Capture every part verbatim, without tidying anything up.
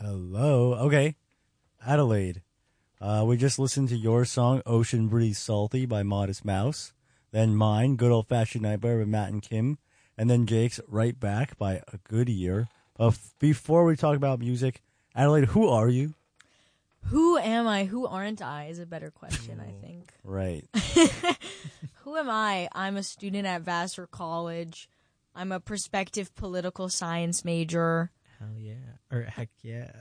Hello. Okay. Adelaide. Uh, we just listened to your song, Ocean Breeze Salty by Modest Mouse. Then mine, Good Old Fashioned Nightmare by Matt and Kim. And then Jake's Right Back by A Good Year. But f- before we talk about music, Adelaide, who are you? Who am I? Who aren't I is a better question, I think. Right. Who am I? I'm a student at Vassar College. I'm a prospective political science major. Hell yeah. Or heck yeah.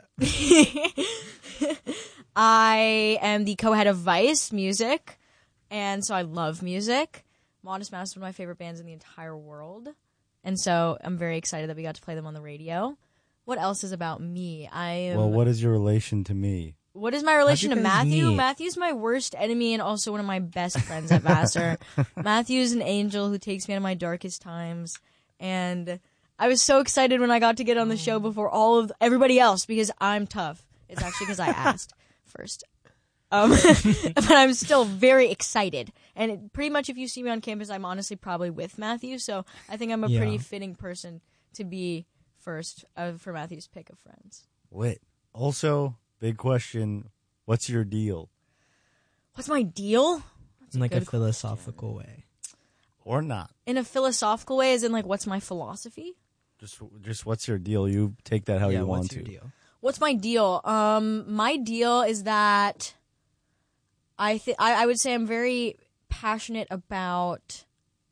I am the co-head of Vice Music, and so I love music. Modest Mouse is one of my favorite bands in the entire world, and so I'm very excited that we got to play them on the radio. What else is about me? I am... Well, what is your relation to me? What is my relation to How'd you guys Matthew? meet? Matthew's my worst enemy and also one of my best friends at Vassar. Matthew's an angel who takes me out of my darkest times, and I was so excited when I got to get on the show before all of everybody else because I'm tough. It's actually because I asked first. Um, but I'm still very excited. And it, pretty much if you see me on campus, I'm honestly probably with Matthew, so I think I'm a Yeah. pretty fitting person to be first uh, for Matthew's pick of friends. Wait. Also, big question, what's your deal? What's my deal? That's In like a good philosophical way. Or not? In a philosophical way, as in like, what's my philosophy? Just just what's your deal? You take that how yeah, you want what's to. your deal? What's my deal? Um, my deal is that I th- I, I would say I'm very passionate about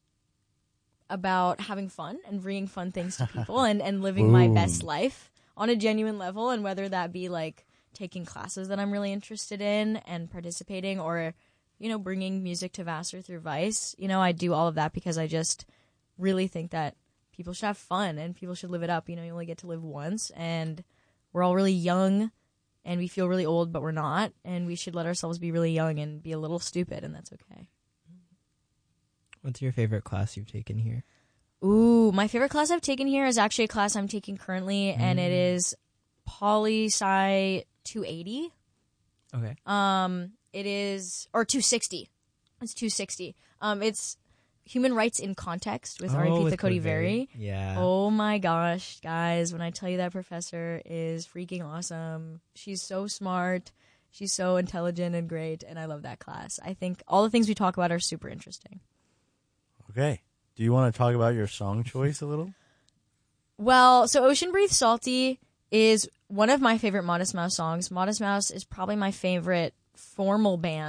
about having fun and bringing fun things to people and, and living my Boom. best life on a genuine level, and whether that be like taking classes that I'm really interested in and participating, or you know, bringing music to Vassar through Vice. You know, I do all of that because I just really think that people should have fun and people should live it up. You know, you only get to live once, and we're all really young and we feel really old, but we're not. And we should let ourselves be really young and be a little stupid, and that's okay. What's your favorite class you've taken here? Ooh, my favorite class I've taken here is actually a class I'm taking currently, and it is Poli-Sci two eighty. Okay. Um, it is, or two sixty. It's two sixty. Um, it's Human Rights in Context with Oh, Aritha with Cody Codiveri. Veri. Yeah. Oh my gosh, guys, when I tell you that professor is freaking awesome. She's so smart. She's so intelligent and great, and I love that class. I think all the things we talk about are super interesting. Okay. Do you want to talk about your song choice a little? Well, so Ocean Breathe Salty is one of my favorite Modest Mouse songs. Modest Mouse is probably my favorite formal band.